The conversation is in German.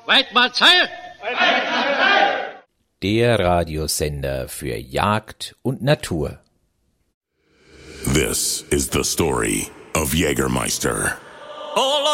Weidmarzell! Der Radiosender für Jagd und Natur. This is the story of Jägermeister.